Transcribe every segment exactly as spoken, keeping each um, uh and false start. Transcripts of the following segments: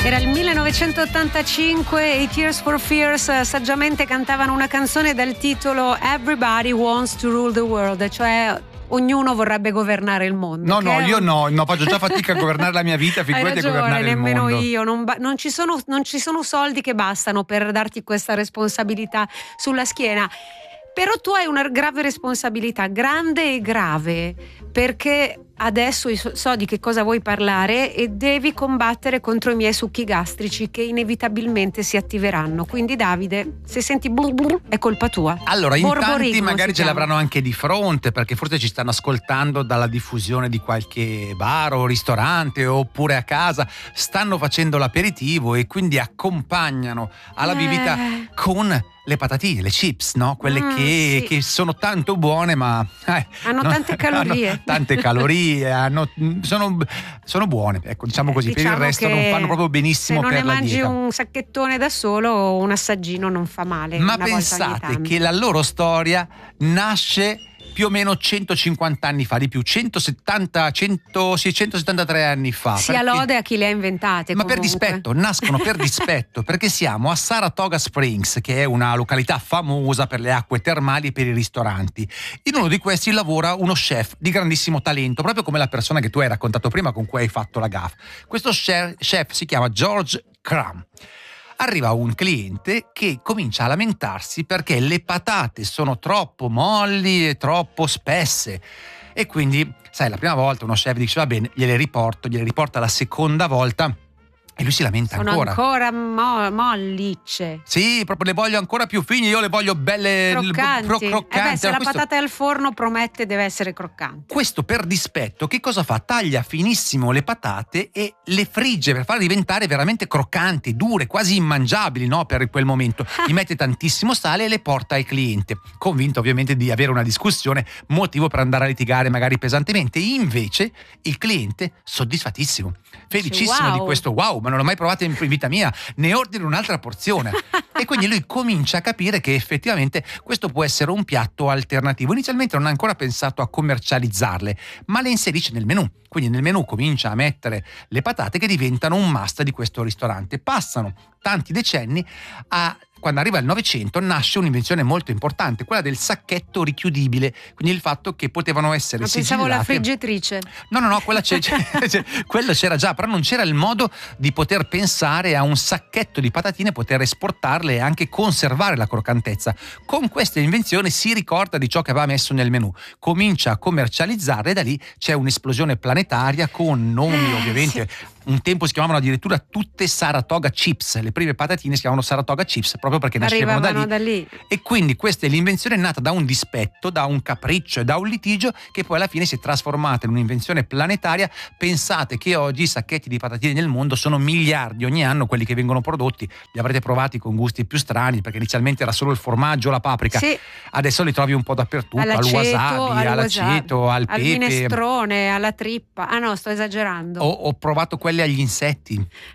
Era il millenovecentottantacinque e i Tears for Fears saggiamente cantavano una canzone dal titolo Everybody Wants to Rule the World, cioè ognuno vorrebbe governare il mondo. No, no, un... io no, no, faccio già fatica a governare la mia vita, figurati a governare il mondo. Nemmeno io, non, ba- non, ci sono, non ci sono soldi che bastano per darti questa responsabilità sulla schiena. Però tu hai una grave responsabilità, grande e grave, perché adesso so di che cosa vuoi parlare e devi combattere contro i miei succhi gastrici che inevitabilmente si attiveranno. Quindi Davide, se senti blu blu è colpa tua. Allora, in tanti magari ce chiama. l'avranno anche di fronte, perché forse ci stanno ascoltando dalla diffusione di qualche bar o ristorante, oppure a casa stanno facendo l'aperitivo e quindi accompagnano alla eh. bibita con le patatine, le chips, no? Quelle mm, che, sì. che sono tanto buone, ma eh, hanno no, tante calorie. Hanno tante calorie, hanno, sono, sono buone, ecco, diciamo così. Eh, diciamo per il resto non fanno proprio benissimo per la dieta. Se non ne mangi un sacchettone da solo, un assaggino non fa male. Ma una pensate che la loro storia nasce più o meno centocinquanta anni fa, di più, centosettanta, cento, sì, centosettantatré anni fa. Sia perché... lode a chi le ha inventate. Ma comunque. per dispetto, nascono per dispetto, perché siamo a Saratoga Springs, che è una località famosa per le acque termali e per i ristoranti. In uno di questi lavora uno chef di grandissimo talento, proprio come la persona che tu hai raccontato prima con cui hai fatto la gaffe. Questo chef si chiama George Crumb. Arriva un cliente che comincia a lamentarsi perché le patate sono troppo molli e troppo spesse e quindi, sai, la prima volta uno chef dice va bene, gliele riporto, gliele riporta la seconda volta e lui si lamenta sono ancora. ancora mo- mollicce. Sì, proprio le voglio ancora più fini, io le voglio belle croccanti. Pro- croccanti. Eh beh, se allora, la questo... patata è al forno promette deve essere croccante. Questo per dispetto che cosa fa? Taglia finissimo le patate e le frigge per farle diventare veramente croccanti, dure, quasi immangiabili, no? Per quel momento. Gli mette tantissimo sale e le porta al cliente, convinto ovviamente di avere una discussione, motivo per andare a litigare magari pesantemente. Invece il cliente soddisfatissimo, felicissimo wow. di questo wow, ma non l'ho mai provato in vita mia, ne ordino un'altra porzione. E quindi lui comincia a capire che effettivamente questo può essere un piatto alternativo. Inizialmente non ha ancora pensato a commercializzarle, ma le inserisce nel menù. Quindi nel menù comincia a mettere le patate che diventano un must di questo ristorante. Passano tanti decenni a... Quando arriva il Novecento nasce un'invenzione molto importante, quella del sacchetto richiudibile, quindi il fatto che potevano essere Ma sigillate. pensavo la friggitrice. No, no, no, quella c'è, c'è, c'è, quello c'era già, però non c'era il modo di poter pensare a un sacchetto di patatine, poter esportarle e anche conservare la croccantezza. Con questa invenzione si ricorda di ciò che aveva messo nel menù, comincia a commercializzare e da lì c'è un'esplosione planetaria con nomi eh, ovviamente. Sì. Un tempo si chiamavano addirittura tutte Saratoga Chips, le prime patatine si chiamavano Saratoga Chips proprio perché nascevano da lì. da lì. E quindi questa è l'invenzione nata da un dispetto, da un capriccio e da un litigio che poi alla fine si è trasformata in un'invenzione planetaria. Pensate che oggi i sacchetti di patatine nel mondo sono miliardi ogni anno, quelli che vengono prodotti, li avrete provati con gusti più strani perché inizialmente era solo il formaggio, la paprika, sì. Adesso li trovi un po' dappertutto, all'aceto, al wasabi, all'aceto, al pepe, al minestrone, alla trippa. Ah no, sto esagerando. Ho, ho provato quelle agli insetti.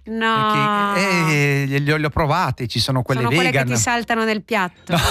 No, perché, eh, le, le ho provate, ci sono quelle sono vegan. quelle che ti saltano nel piatto. No.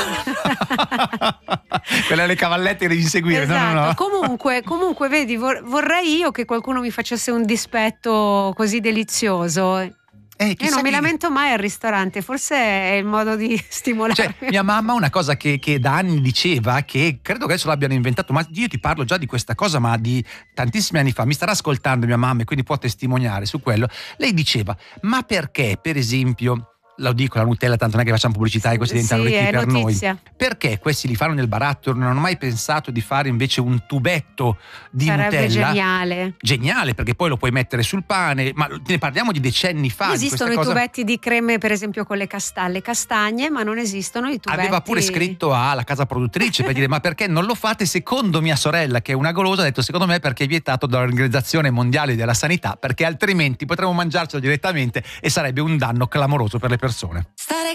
Quelle alle cavallette che devi inseguire. Esatto. No, no, no. Comunque, comunque, vedi, vor- vorrei io che qualcuno mi facesse un dispetto così delizioso. Eh, Io non mi chi... lamento mai al ristorante, forse è il modo di stimolarmi. Cioè, mia mamma una cosa che, che da anni diceva, che credo che adesso l'abbiano inventato, ma io ti parlo già di questa cosa, ma di tantissimi anni fa, mi starà ascoltando mia mamma e quindi può testimoniare su quello. Lei diceva, ma perché per esempio, lo dico la Nutella, tanto non è che facciamo pubblicità e questi diventano sì, ricchi per notizia. noi, perché questi li fanno nel barattolo, non hanno mai pensato di fare invece un tubetto di Sarebbe Nutella? geniale. Geniale, perché poi lo puoi mettere sul pane, ma ne parliamo di decenni fa. Esistono di i cosa... tubetti di creme per esempio con le castagne, castagne, ma non esistono i tubetti. Aveva pure scritto alla casa produttrice per dire ma perché non lo fate? Secondo mia sorella, che è una golosa, ha detto secondo me perché è vietato dall'Organizzazione Mondiale della Sanità, perché altrimenti potremmo mangiarcelo direttamente e sarebbe un danno clamoroso per le persone. Stare